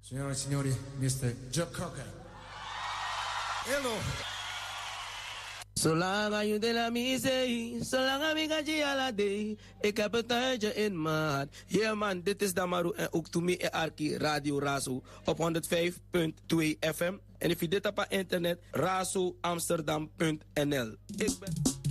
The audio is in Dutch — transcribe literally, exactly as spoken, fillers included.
Signore e signori, mister Joe Cocker. Hello. Zolang je de la misee, zolang ik ga je ala day, ik heb het tijdje in maat. Yeah man, dit is Damaru en ook to me en Arki Radio Razo op honderd vijf punt twee F M. En if je dit op internet, razo amsterdam punt n l. Ik ben...